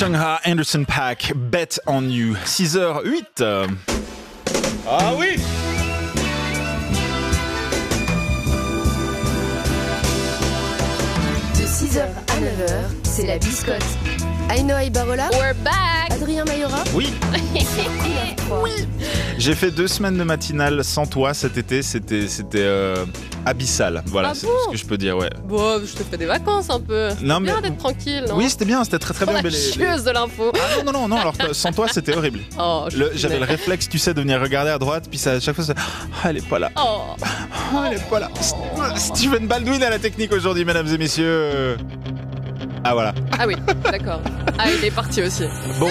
Shanghai, Anderson .Paak, Bet on You. 6h08. Ah oui! De 6h à 9h, c'est la biscotte. Aïnoa Ibarola, We're back. Adrien Mayora. Oui. J'ai fait 2 semaines de matinale sans toi cet été. C'était abyssal. Voilà, c'est tout ce que je peux dire. Ouais. Bon, je te fais des vacances un peu. Non, C'est bien mais- d'être tranquille, non? Oui, c'était bien. C'était très Trop bien. la chieuse de l'info. Ah non. Alors sans toi, c'était horrible. Oh, J'avais le réflexe, tu sais, de venir regarder à droite, puis ça, à chaque fois, elle est pas là. Oh. Elle est pas là. Steven Baldwin à la technique aujourd'hui, mesdames et messieurs. Ah voilà. Ah oui, d'accord. Ah, il est parti aussi. Bon.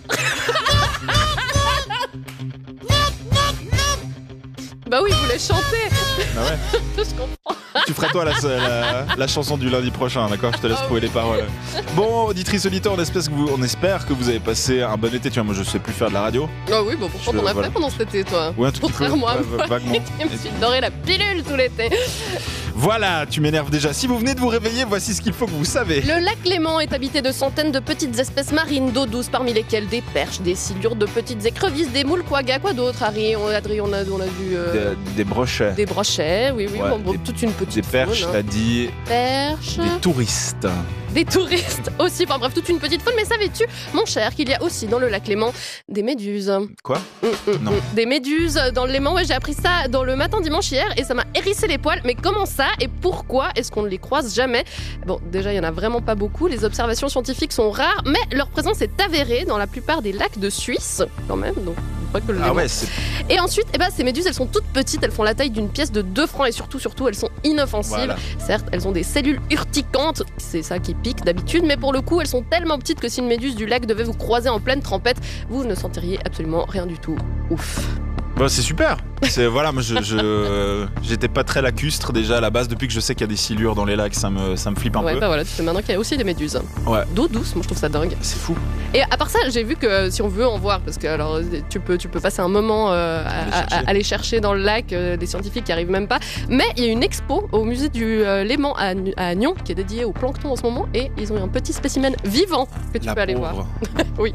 Bah oui, il voulait chanter. Bah ouais. Je comprends. Tu feras toi la chanson du lundi prochain, d'accord? Je te laisse trouver les paroles. Bon, auditrice auditeur, on espère que vous avez passé un bon été. Tu vois, moi je sais plus faire de la radio. Ah oui, bon, pourquoi t'en as fait pendant cet été, toi? Ouais, un tout petit peu. Contrairement à Ouais, moi, vaguement. je me suis doré la pilule tout l'été. Voilà, tu m'énerves déjà. Si vous venez de vous réveiller, voici ce qu'il faut que vous savez. Le lac Léman est habité de centaines de petites espèces marines d'eau douce, parmi lesquelles des perches, des silures, de petites écrevisses, des moules, quoi d'autre, Harry? Adrien, on a vu Des brochets. des brochets, oui, Ouais, bon, toute une petite Des perches, faune, hein. t'as dit. Perches, Des touristes. des touristes aussi, enfin bref, toute une petite faune. Mais savais-tu, mon cher, qu'il y a aussi dans le lac Léman des méduses? Quoi? Non. Des méduses dans le Léman, ouais, j'ai appris ça dans le matin dimanche hier et ça m'a hérissé les poils. Mais comment ça et pourquoi est-ce qu'on ne les croise jamais? Bon, déjà, il y en a vraiment pas beaucoup, les observations scientifiques sont rares, mais leur présence est avérée dans la plupart des lacs de Suisse, quand même, donc pas que le Ah Léman. ouais, c'est. Et ensuite, ces méduses, elles sont toutes petites, elles font la taille d'une pièce de 2 francs et surtout, elles sont inoffensives. Voilà. Certes, elles ont des cellules urticantes, c'est ça qui pique d'habitude, mais pour le coup, elles sont tellement petites que si une méduse du lac devait vous croiser en pleine trempette, vous ne sentiriez absolument rien du tout. Ouf. Bah, c'est super. Voilà, moi j'étais pas très lacustre déjà à la base. Depuis que je sais qu'il y a des silures dans les lacs, ça me flippe un Ouais, peu. bah voilà, tu sais maintenant qu'il y a aussi des méduses. Ouais. D'eau douce, moi je trouve ça dingue. C'est fou. Et à part ça, j'ai vu que si on veut en voir, parce que alors tu peux passer un moment à aller chercher dans le lac, des scientifiques qui arrivent même pas. Mais il y a une expo au musée du Léman à Nyon qui est dédiée au plancton en ce moment et ils ont un petit spécimen vivant que tu La peux aller pauvre. voir. Oui.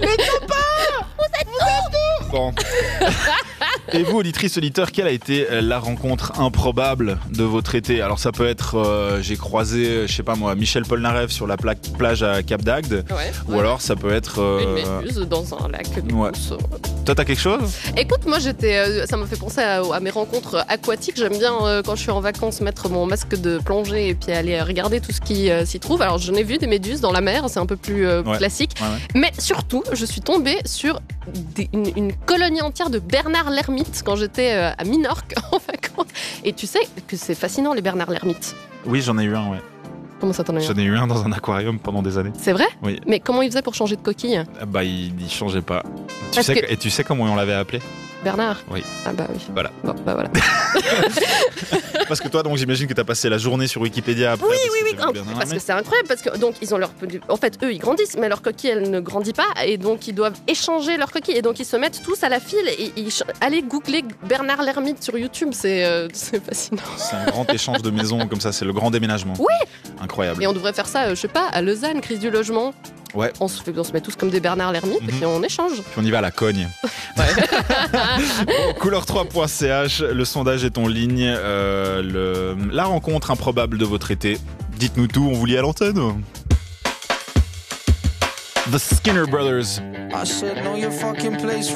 Bon. Et vous, auditrice, auditeur, quelle a été la rencontre improbable de votre été? Alors ça peut être, j'ai croisé, je sais pas moi, Michel Polnareff sur la plage à Cap d'Agde, Ouais. ou alors ça peut être. Une méduse dans un lac Ouais. douce. Toi, t'as quelque chose? Écoute, moi ça m'a fait penser à mes rencontres aquatiques. J'aime bien quand je suis en vacances mettre mon masque de plongée et puis aller regarder tout ce qui s'y trouve. Alors j'en ai vu des méduses dans la mer, c'est un peu plus classique. Ouais. Mais surtout, je suis tombée sur une colonie entière de Bernard l'ermite quand j'étais à Minorque en vacances. Et tu sais que c'est fascinant les Bernard l'ermite. Oui, j'en ai eu un, ouais. Comment ça t'en a eu un? J'en ai eu un dans un aquarium pendant des années. C'est vrai? Oui. Mais comment il faisait pour changer de coquille? Bah, il changeait pas. Parce que- Et tu sais comment on l'avait appelé? Bernard? Oui. Ah bah oui. Voilà. Bon, bah voilà. Parce que toi, donc, j'imagine que t'as passé la journée sur Wikipédia après. Oui, parce que t'aimais Bernard parce que Lermite. c'est incroyable, parce que donc ils ont en fait eux ils grandissent, mais leur coquille elle ne grandit pas, et donc ils doivent échanger leur coquille, et donc ils se mettent tous à la file, et allez googler Bernard l'ermite sur YouTube, c'est fascinant. C'est un grand échange de maisons comme ça, c'est le grand déménagement. Oui. Incroyable. Et on devrait faire ça, je sais pas, à Lausanne, crise du logement. Ouais. On se met tous comme des Bernard l'ermite, et puis on échange. Puis on y va à la cogne. Bon, couleur3.ch, le sondage est en ligne. La rencontre improbable de votre été. Dites-nous tout, on vous lit à l'antenne. The Skinner Brothers. I should know your fucking place